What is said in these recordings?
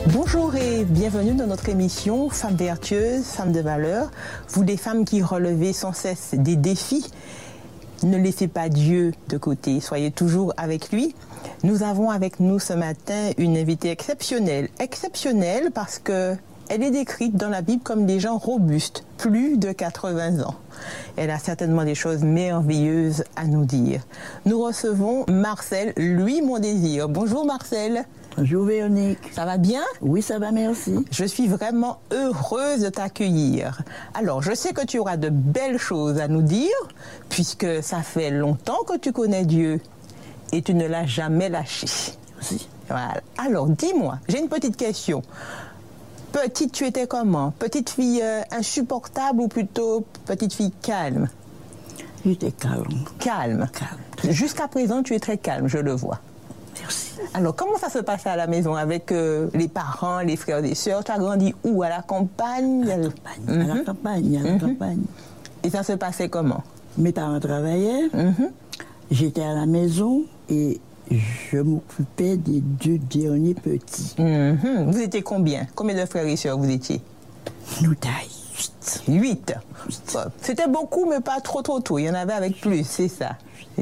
Bonjour et bienvenue dans notre émission Femmes vertueuses, Femmes de valeur. Vous les femmes qui relevez sans cesse des défis, ne laissez pas Dieu de côté, soyez toujours avec lui. Nous avons avec nous ce matin une invitée exceptionnelle. Exceptionnelle parce que elle est décrite dans la Bible comme des gens robustes, plus de 80 ans. Elle a certainement des choses merveilleuses à nous dire. Nous recevons Marcelle, lui mon désir. Bonjour Marcelle. Bonjour Véronique. Ça va bien? Oui, ça va, merci. Je suis vraiment heureuse de t'accueillir. Alors, je sais que tu auras de belles choses à nous dire, puisque ça fait longtemps que tu connais Dieu et tu ne l'as jamais lâché. Merci. Voilà. Alors, dis-moi, j'ai une petite question. Petite, tu étais comment? Petite fille insupportable ou plutôt petite fille calme? J'étais calme. Calme. Calme. Jusqu'à présent, tu es très calme, je le vois. Merci. Alors, comment ça se passe à la maison avec les parents, les frères et sœurs? Tu as grandi où? À la campagne? À la campagne. Et ça se passait comment? Mes parents travaillaient, j'étais à la maison et je m'occupais des 2 derniers petits. Vous étiez combien? Combien de frères et sœurs vous étiez? Nous taille 8. 8. C'était beaucoup, mais pas trop. Il y en avait avec plus, c'est ça.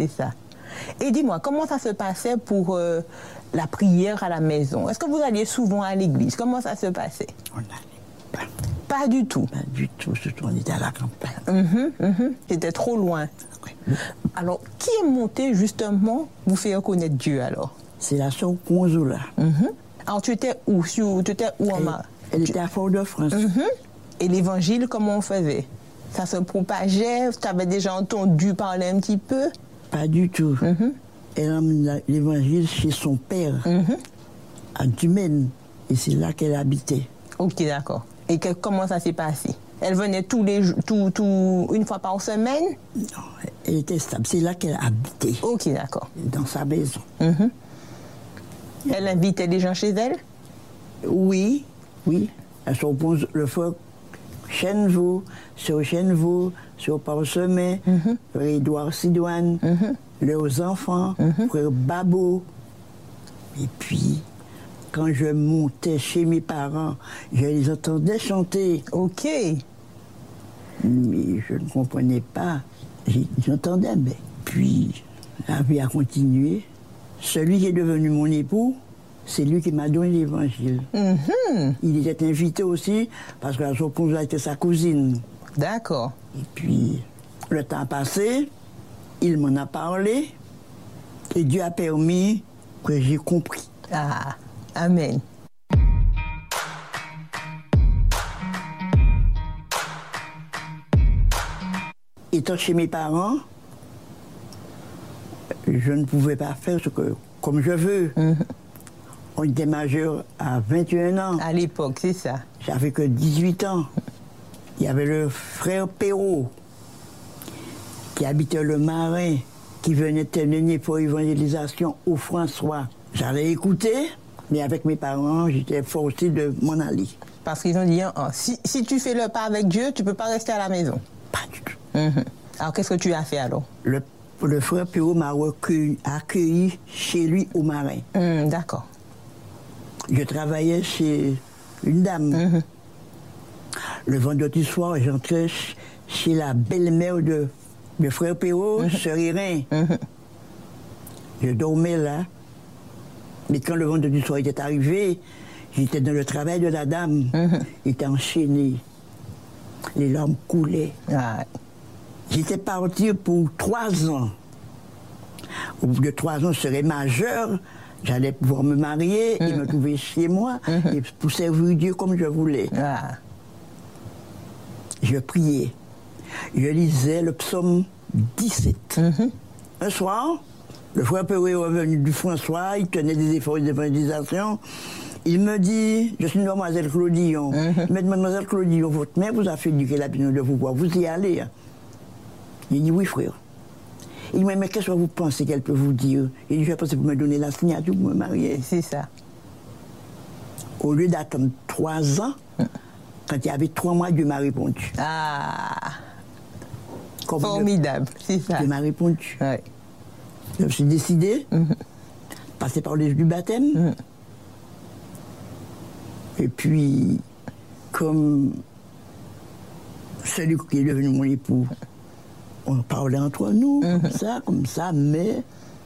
Et dis-moi, comment ça se passait pour la prière à la maison? Est-ce que vous alliez souvent à l'église? Comment ça se passait? On n'allait pas. Pas du tout? Pas du tout, surtout on était à la campagne. C'était trop loin. Oui. Alors, qui est monté justement vous faire connaître Dieu alors? C'est la sœur Consola. Alors, tu étais où? Elle était à Fort-de-France. Et l'évangile, comment on faisait? Ça se propageait? Tu avais déjà entendu parler un petit peu? Pas du tout. Elle a amené l'évangile chez son père, à Dumaine. Et c'est là qu'elle habitait. Ok, d'accord. Et comment ça s'est passé? Elle venait une fois par semaine? Non, elle était stable. C'est là qu'elle habitait. Ok, d'accord. Dans sa maison. Elle invitait des gens chez elle? Oui. Elle s'oppose le frère Chenevaux, sur Chenevaux, sur Parsemin, frère Édouard Sidoine, leurs enfants, frère Babo. Et puis, quand je montais chez mes parents, je les entendais chanter. Ok. Mais je ne comprenais pas. J'entendais, mais puis la vie a continué. Celui qui est devenu mon époux, c'est lui qui m'a donné l'évangile. Il était invité aussi, parce que la Soponza était sa cousine. D'accord. Et puis, le temps passé, il m'en a parlé, et Dieu a permis que j'ai compris. Ah, amen. Étant chez mes parents, je ne pouvais pas faire comme je veux. On était majeur à 21 ans. À l'époque, c'est ça. J'avais que 18 ans. Il y avait le frère Perrault, qui habitait le Marin, qui venait témoigner pour évangélisation au François. J'allais écouter, mais avec mes parents, j'étais forcé de m'en aller. Parce qu'ils ont dit, si tu fais le pas avec Dieu, tu ne peux pas rester à la maison. Pas du tout. Alors, qu'est-ce que tu as fait alors? Le frère Perrault m'a accueilli chez lui au Marin. D'accord. Je travaillais chez une dame. Le vendredi soir, j'entrais chez la belle-mère de frère Perrault, sœur Irin. Je dormais là. Mais quand le vendredi soir était arrivé, j'étais dans le travail de la dame. J'étais enchaîné. Les larmes coulaient. Ah. J'étais parti pour 3 ans. Au bout de 3 ans, je serais majeur. J'allais pouvoir me marier et me trouver chez moi et pour servir Dieu comme je voulais. Ah. Je priais. Je lisais le psaume 17. Un soir, le frère Perrault est revenu du François, il tenait des efforts d'évangélisation. Il me dit, je suis mademoiselle Claudillon. Mais mademoiselle Claudillon, votre mère vous a fait éduquer la opinion de vous voir. Vous y allez. Il dit, oui frère. Il m'a dit, mais qu'est-ce que vous pensez qu'elle peut vous dire? Il dit, je pense que vous me donner la signature pour me marier. C'est ça. Au lieu d'attendre 3 ans, quand il y avait 3 mois, Dieu m'a répondu. Ah, formidable, c'est ça. Dieu m'a répondu. Ouais. Je me suis décidé, passer par le du baptême. Et puis, comme celui qui est devenu mon époux, on parlait entre nous, comme ça, mais...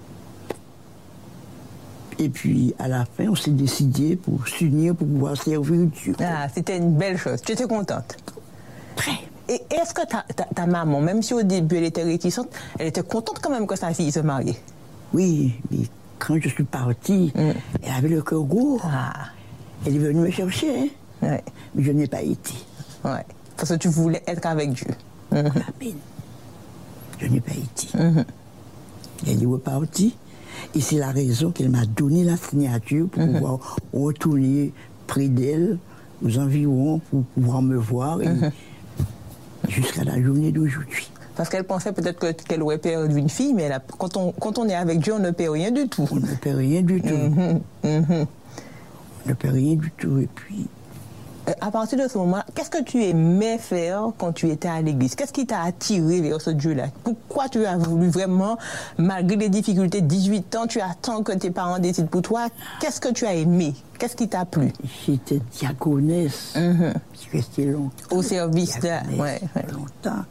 Et puis, à la fin, on s'est décidé pour s'unir, pour pouvoir servir Dieu. Ah, c'était une belle chose. Tu étais contente? Très. Et est-ce que ta maman, même si au début elle était réticente, elle était contente quand même que sa fille se marie? Oui, mais quand je suis partie, elle avait le cœur gros. Ah. Elle est venue me chercher, hein. Ouais. Mais je n'ai pas été. Ouais. Parce que tu voulais être avec Dieu. La peine. Je n'ai pas été. Elle est repartie. Et c'est la raison qu'elle m'a donné la signature pour pouvoir retourner près d'elle, aux environs, pour pouvoir me voir, jusqu'à la journée d'aujourd'hui. Parce qu'elle pensait peut-être qu'elle aurait perdu une fille, mais quand on est avec Dieu, on ne perd rien du tout. On ne perd rien du tout. On ne perd rien du tout. Et puis... À partir de ce moment, qu'est-ce que tu aimais faire quand tu étais à l'église? Qu'est-ce qui t'a attiré vers ce Dieu-là? Pourquoi tu as voulu vraiment, malgré les difficultés, 18 ans, tu attends que tes parents décident pour toi? Qu'est-ce que tu as aimé? Qu'est-ce qui t'a plu? J'étais diaconesse. Je suis restée longtemps. Au service de... Ouais. Longtemps.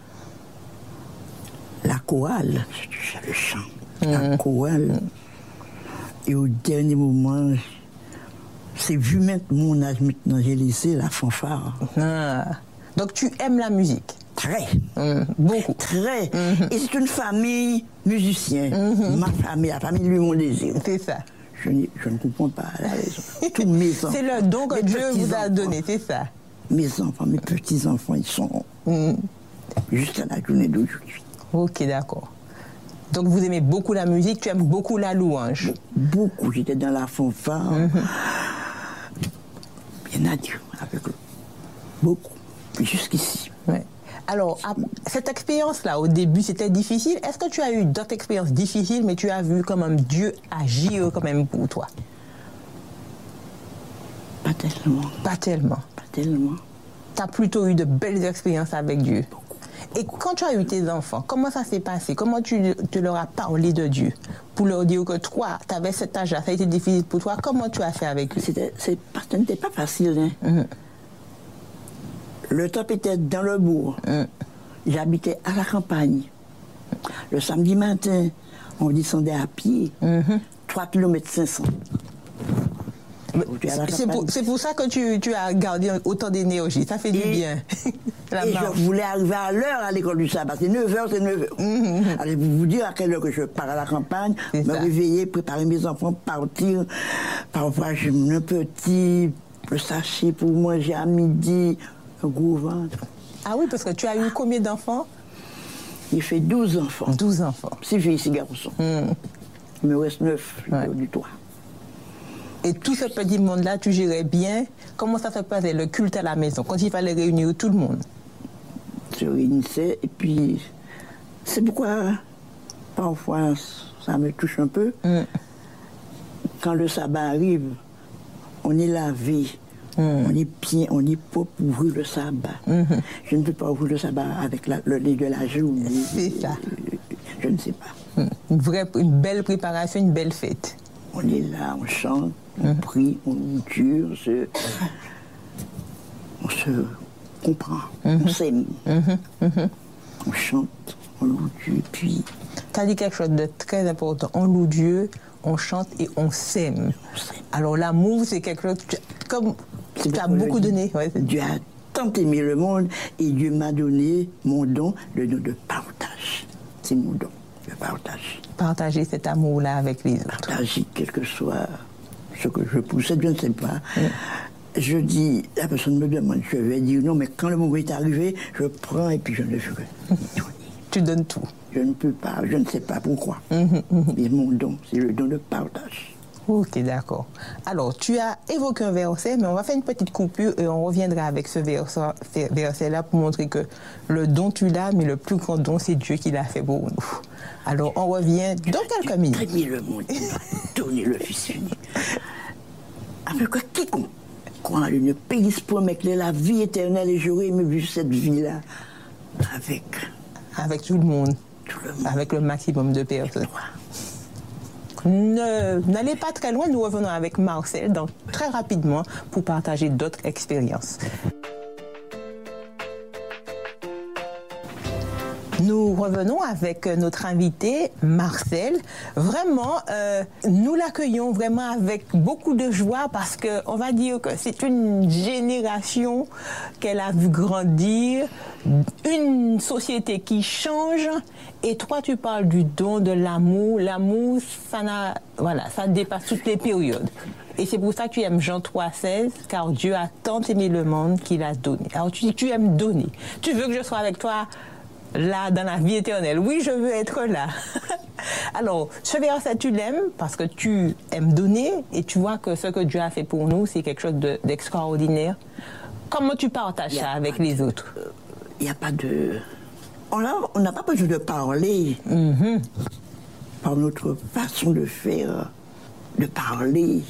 La chorale, je le chant. La chorale. Et au dernier moment... C'est vu maintenant, mon âge maintenant, j'ai laissé la fanfare. Ah. Donc tu aimes la musique? Très. Beaucoup. Très. Et c'est une famille musicienne. Ma famille, la famille de mon désir. C'est ça. Je ne comprends pas la raison. Tous mes enfants. C'est le don que Dieu vous a donné, c'est ça. Mes enfants, mes petits-enfants, ils sont jusqu'à la journée d'aujourd'hui. Ok, d'accord. Donc vous aimez beaucoup la musique, tu aimes beaucoup la louange? Beaucoup. J'étais dans la fanfare. Bien à Dieu, avec eux. Beaucoup. Jusqu'ici. Ouais. Alors, cette expérience-là, au début, c'était difficile. Est-ce que tu as eu d'autres expériences difficiles, mais tu as vu quand même Dieu agir quand même pour toi? Pas tellement. Pas tellement. Pas tellement. Tu as plutôt eu de belles expériences avec Dieu. Beaucoup. Et quand tu as eu tes enfants, comment ça s'est passé? Comment tu leur as parlé de Dieu? Pour leur dire que toi, tu avais cet âge-là, ça a été difficile pour toi, comment tu as fait avec eux? Ce n'était pas facile. Hein. Le top était dans le bourg. J'habitais à la campagne. Le samedi matin, on descendait à pied, 3 km 500. C'est pour ça que tu as gardé autant d'énergie, ça fait du bien. Je voulais arriver à l'heure à l'école du sabbat, c'est 9h, c'est 9h. Allez, vous dire à quelle heure que je pars à la campagne, me réveiller, préparer mes enfants, partir. Parfois, j'ai un petit sachet pour manger à midi, un gros ventre. Ah oui, parce que tu as eu combien d'enfants? J'ai fait 12 enfants. 12 enfants. 6 filles, 6 garçons. Il me reste 9 du toit. Et tout ce petit monde-là, tu gérais bien. Comment ça se passait, le culte à la maison, quand il fallait réunir tout le monde? Se réunissait, et puis c'est pourquoi parfois ça me touche un peu. Quand le sabbat arrive, on est lavé, on est bien, on est propre pour ouvrir le sabbat. Je ne peux pas ouvrir le sabbat avec le lait de la journée. C'est ça. Je ne sais pas. Une belle préparation, une belle fête. On est là, on chante, on prie, on dure, on se comprend, on s'aime. On chante, on loue Dieu, puis... Tu as dit quelque chose de très important. On loue Dieu, on chante et on s'aime. Alors l'amour, c'est quelque chose... Comme tu as beaucoup donné. Ouais, Dieu a tant aimé le monde et Dieu m'a donné mon don, le don de partage. C'est mon don, le partage. Partager cet amour-là avec les autres. Partager, quel que soit ce que je possède, je ne sais pas. Je dis, la personne me demande, je vais dire non, mais quand le moment est arrivé, je prends et puis je ne ferai. Tu donnes tout. Je ne peux pas, je ne sais pas pourquoi. Mais mon don, c'est le don de partage. Ok, d'accord. Alors, tu as évoqué un verset, mais on va faire une petite coupure et on reviendra avec ce verset-là pour montrer que le don, tu l'as, mais le plus grand don, c'est Dieu qui l'a fait pour nous. Alors, on revient dans quelques minutes. Dieu a aimé le monde, il m'a donné le Fils unique. Avec quiconque croit ne périsse point, mais que la vie éternelle, et j'aurais aimé vivre cette vie-là avec tout le monde. Tout le monde. Avec le maximum de personnes. N'allez pas très loin, nous revenons avec Marcel très rapidement pour partager d'autres expériences. Nous revenons avec notre invité Marcel. Vraiment, nous l'accueillons vraiment avec beaucoup de joie parce qu'on va dire que c'est une génération qu'elle a vu grandir, une société qui change. Et toi, tu parles du don, de l'amour. L'amour, ça dépasse toutes les périodes. Et c'est pour ça que tu aimes Jean 3,16, car Dieu a tant aimé le monde qu'il a donné. Alors tu dis que tu aimes donner. Tu veux que je sois avec toi là, dans la vie éternelle. Oui, je veux être là. Alors, ce verset, tu l'aimes parce que tu aimes donner et tu vois que ce que Dieu a fait pour nous, c'est quelque chose d'extraordinaire. Comment tu partages ça avec les autres? Il n'y a pas de... On n'a pas besoin de parler. Par notre façon de faire, de parler,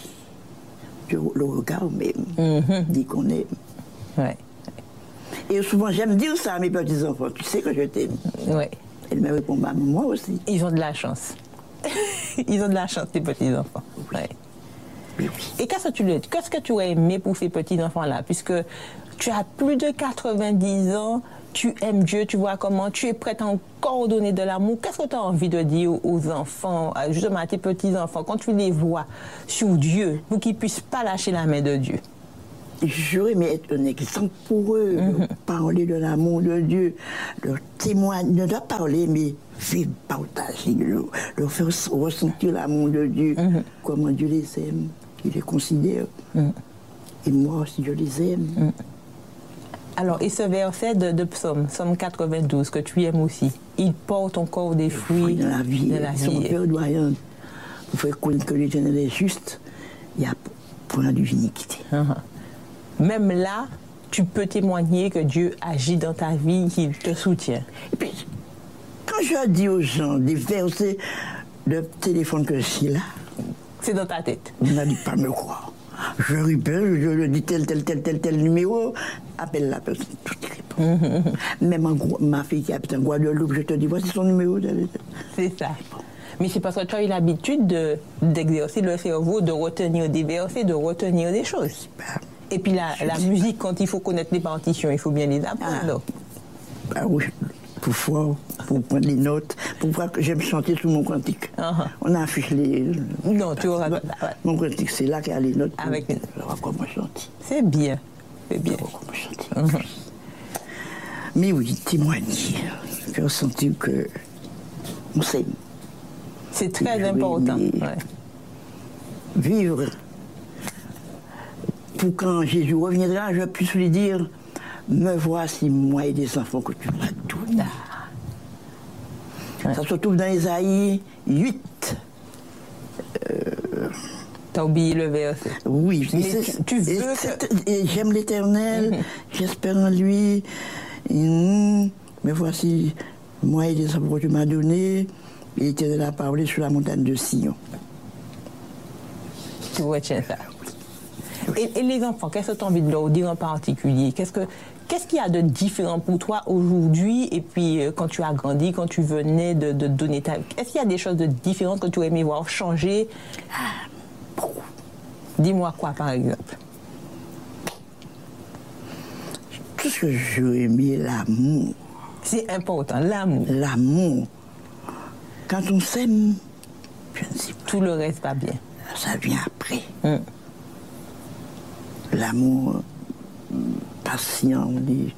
le regard même, dit qu'on aime. Ouais. Et souvent, j'aime dire ça à mes petits-enfants. Tu sais que je t'aime. Oui. Elle me répond, bah, moi aussi. Ils ont de la chance. Ils ont de la chance, tes petits-enfants. Ouais. Oui. Et qu'est-ce que tu aurais aimé pour ces petits-enfants-là? Puisque tu as plus de 90 ans, tu aimes Dieu, tu vois comment, tu es prête à encore donner de l'amour. Qu'est-ce que tu as envie de dire aux enfants, justement à tes petits-enfants, quand tu les vois sur Dieu, pour qu'ils ne puissent pas lâcher la main de Dieu? J'aurais aimé être un exemple pour eux, leur parler de l'amour de Dieu, leur témoigner, ne leur parler, mais faire partager, leur faire ressentir l'amour de Dieu, comment Dieu les aime, qu'il les considère. Et moi aussi, je les aime. Alors, et ce verset de Psaume 92, que tu aimes aussi, il porte encore des fruits dans la vie. Son Père doit rien. Vous faites connaître que l'Éternel est juste, il y a point de iniquité. Même là, tu peux témoigner que Dieu agit dans ta vie, qu'il te soutient. Et puis, quand je dis aux gens des versets de téléphone que c'est là, c'est dans ta tête. On n'a dit pas me croire. Je répète, je dis tel numéro, appelle la personne, tout y répond. Même ma fille qui habite en Guadeloupe, je te dis, voici son numéro. C'est ça. Mais c'est parce que tu as eu l'habitude d'exercer le cerveau, de retenir des versets, de retenir des choses. Et puis la musique, quand il faut connaître les partitions, il faut bien les apprendre. Oui, pour prendre les notes, pour voir que j'aime chanter sous mon cantique. On affiche les... Non, tu auras... Mon cantique, c'est là qu'il y a les notes. Avec les... Alors, comment chanter. C'est bien. C'est bien. Comment chanter. Mais oui, témoigner. Faire sentir que on s'aime. C'est très important. Vivre. Pour quand Jésus reviendra, je puisse lui dire, me voici moi et des enfants que tu m'as donnés. Ça se trouve dans Ésaïe 8. T'as oublié le verset. Oui, tu veux que... J'aime l'Éternel, j'espère en lui. Me voici moi et des enfants que tu m'as donnés. Et l'Éternel a parlé sur la montagne de Sion. Tu retiens ça. Et les enfants, qu'est-ce que tu as envie de leur dire en particulier? Qu'est-ce qu'il y a de différent pour toi aujourd'hui et puis quand tu as grandi, quand tu venais de donner ta vie? Est-ce qu'il y a des choses de différentes que tu aurais aimé voir changer? Dis-moi quoi, par exemple? Tout ce que j'aurais aimé, l'amour. C'est important, l'amour. L'amour. Quand on s'aime, je ne sais pas. Tout le reste va bien. Ça vient après. L'amour patient,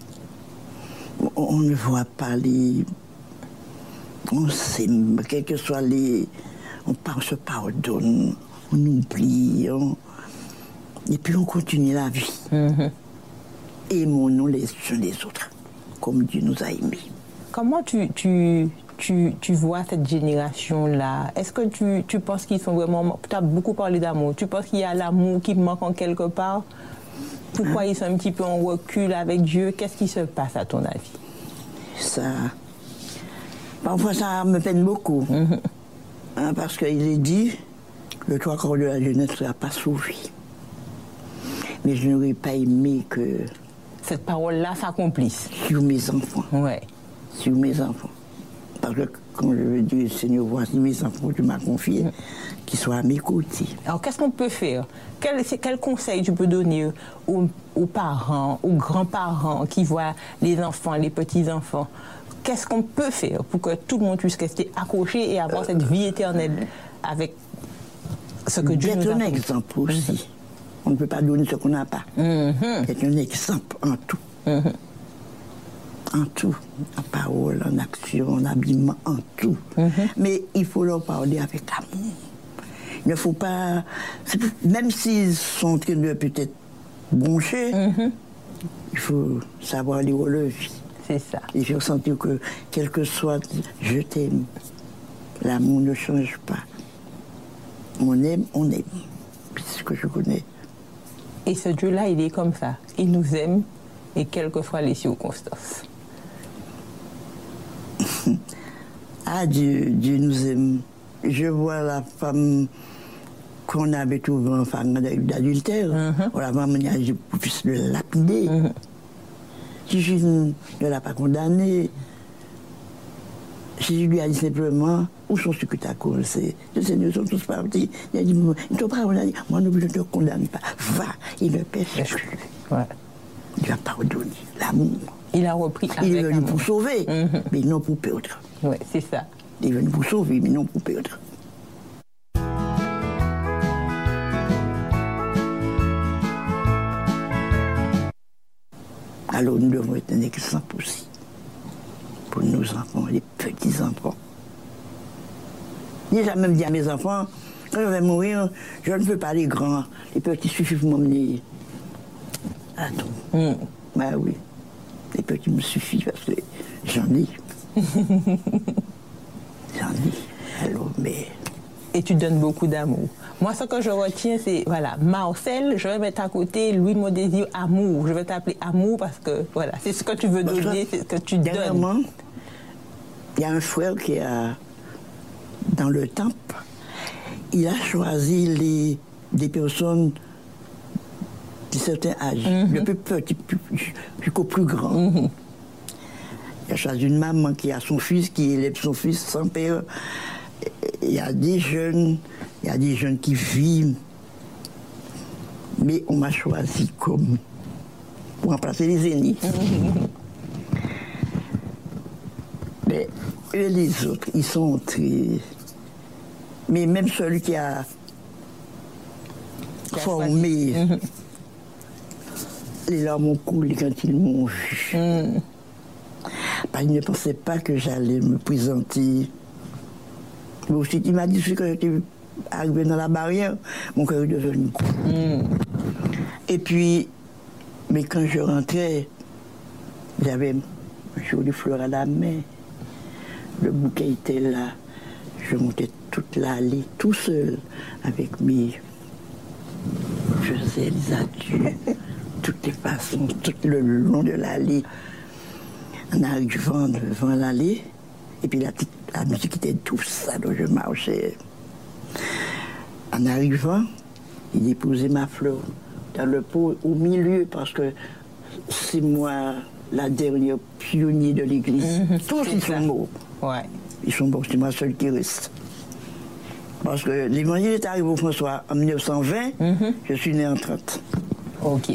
on ne voit pas les... On s'aime, quels que soient les... On se pardonne, on oublie, et puis on continue la vie. Aimons-nous les uns les autres, comme Dieu nous a aimés. Comment tu vois cette génération-là? Est-ce que tu penses qu'ils sont vraiment... Tu as beaucoup parlé d'amour. Tu penses qu'il y a l'amour qui manque en quelque part? Pourquoi ils sont un petit peu en recul avec Dieu? Qu'est-ce qui se passe à ton avis? Parfois, ça me peine beaucoup. Parce qu'il est dit, le 3/4 de la jeunesse ne sera pas sauvé. Mais je n'aurais pas aimé que... Cette parole-là s'accomplisse. Sur mes enfants. Ouais. Sur mes enfants. Parce que quand je veux dire, Seigneur, voici mes enfants que tu m'as confiés, qu'ils soient à mes côtés. Alors, qu'est-ce qu'on peut faire? Quel conseil tu peux donner aux parents, aux grands-parents qui voient les enfants, les petits-enfants? Qu'est-ce qu'on peut faire pour que tout le monde puisse rester accroché et avoir cette vie éternelle avec ce que Dieu nous a D'être un promis? exemple aussi. On ne peut pas donner ce qu'on n'a pas. D'être un exemple en tout. En tout. En parole, en action, en habillement, en tout. Mais il faut leur parler avec amour. Il ne faut pas... Même s'ils sont en train de peut-être broncher, il faut savoir les relever. C'est ça. Et faire sentir que, quel que soit, je t'aime. L'amour ne change pas. On aime, c'est ce que je connais. Et ce Dieu-là, il est comme ça. Il nous aime, et quelles que soient les circonstances. Ah, Dieu nous aime. Je vois la femme qu'on avait trouvée en femme d'adultère. On l'a amenée pour puisse le lapider. Jésus ne l'a pas condamné. Jésus lui a dit simplement, où sont ceux que tu as causés? Les Seigneurs sont tous partis. Il a dit, ils t'ont pas condamné. Moi non plus, je ne te condamne pas. Va, il ne pêche plus. Ouais. Dieu a pardonné. L'amour. Il a repris avec Il est venu amour. pour sauver, mais non pour perdre. Oui, c'est ça. Il est venu pour sauver, mais non pour perdre. Alors nous devons être un exemple aussi pour nos enfants, les petits-enfants. J'ai même dit à mes enfants, quand je vais mourir, je ne veux pas les grands, les petits suffisent pour m'emmener. Attends. Ben oui, les petits me suffisent parce que j'en ai. J'en ai. Alors, mais... Et tu donnes beaucoup d'amour. Moi, ce que je retiens, c'est, voilà, Marcel, je vais mettre à côté Louis de Modésir, amour. Je vais t'appeler amour parce que, voilà, c'est ce que tu veux donner, c'est ce que tu donnes. Il y a un frère qui est dans le temple. Il a choisi des personnes de certains âges, le plus petit jusqu'au plus grand. Il a choisi une maman qui a son fils, qui élève son fils sans père. Il y a des jeunes qui vivent, mais on m'a choisi comme pour remplacer les aînés. Mais eux, les autres, ils sont très... Mais même celui qui a formé, les larmes ont coulé quand ils m'ont vu. Parce qu'ils ne pensaient pas que j'allais me présenter. Mais aussi, il m'a dit que quand j'étais arrivé dans la barrière, mon cœur est devenu gros. Et puis, mais quand je rentrais, j'avais un joli fleur à la main. Le bouquet était là. Je montais toute l'allée, tout seul, avec mes... Je faisais les adieux, toutes les façons, tout le long de l'allée. En arrivant devant l'allée, et puis la musique était douce, alors je marchais. En arrivant, il déposait ma fleur dans le pot au milieu, parce que c'est moi la dernière pionnière de l'église. Tous ils sont morts. Ouais. Ils sont morts, c'est moi seul qui reste. Parce que l'évangile est arrivé au François en 1920, je suis né en 30. Ok.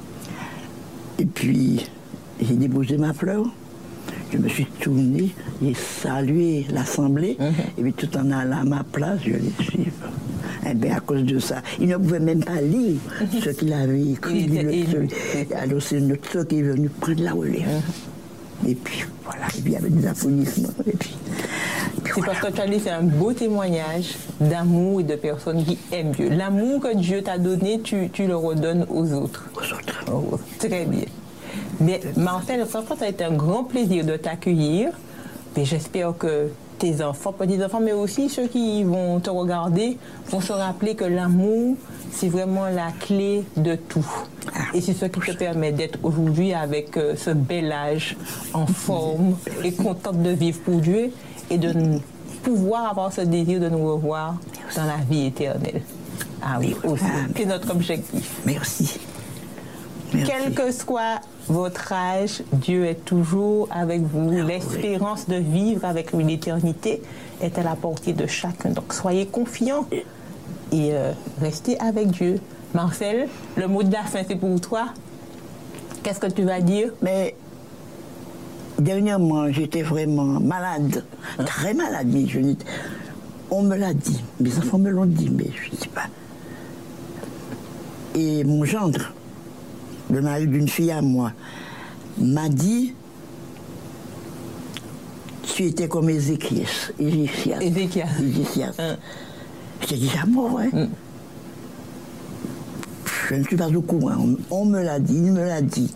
Et puis, j'ai déposé ma fleur. Je me suis tourné, j'ai salué l'Assemblée, et puis tout en allant à ma place, je les suivre. Et bien à cause de ça, il ne pouvait même pas lire ce qu'il avait écrit. Alors c'est notre soeur qui est venue prendre la relève. Et puis voilà, et puis il y avait des applaudissements. C'est parce que tu as laissé un beau témoignage d'amour et de personnes qui aiment Dieu. L'amour que Dieu t'a donné, tu le redonnes aux autres. Aux autres. Très bien. Mais Marcel, franchement, ça a été un grand plaisir de t'accueillir. Mais j'espère que tes enfants, petits-enfants, mais aussi ceux qui vont te regarder, vont se rappeler que l'amour, c'est vraiment la clé de tout. Et c'est ce qui te permet d'être aujourd'hui avec ce bel âge, en forme, et contente de vivre pour Dieu, et de pouvoir avoir ce désir de nous revoir dans la vie éternelle. Ah oui, aussi. C'est notre objectif. Merci. Merci. Quel que soit votre âge, Dieu est toujours avec vous. L'espérance de vivre avec lui l'éternité est à la portée de chacun. Donc soyez confiants et restez avec Dieu. Marcel, le mot de la fin, c'est pour toi. Qu'est-ce que tu vas dire? Mais dernièrement, j'étais vraiment malade, très malade. Mais on me l'a dit, mes enfants me l'ont dit, mais je ne sais pas. Et mon gendre, le mari d'une fille à moi, m'a dit, tu étais comme Ézéchias. Ézéchias. J'ai dit, à mort, ouais. Je ne suis pas au courant. On me l'a dit, il me l'a dit.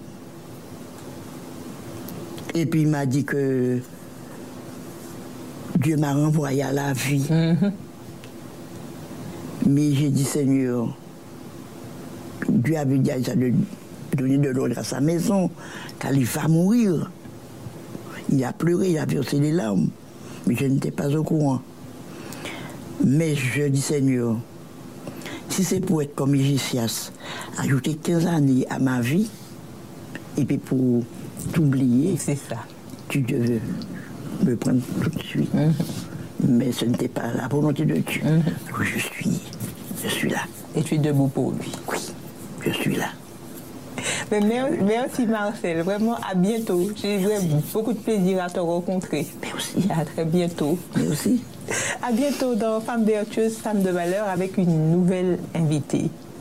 Et puis il m'a dit que Dieu m'a renvoyé à la vie. Mais j'ai dit, Seigneur, Dieu avait dit à de donner de l'ordre à sa maison, car il va mourir. Il a pleuré, il a versé des larmes, mais je n'étais pas au courant. Mais je dis, Seigneur, si c'est pour être comme Ézéchias, ajouter 15 années à ma vie, et puis pour t'oublier, c'est ça. Tu devais me prendre tout de suite. Mais ce n'était pas la volonté de Dieu. Donc je suis là. Et tu es debout pour lui. Oui, je suis là. Mais merci Marcel, vraiment à bientôt. J'ai beaucoup de plaisir à te rencontrer. Merci. À très bientôt. Merci. À bientôt dans Femmes vertueuses, Femmes de valeur avec une nouvelle invitée.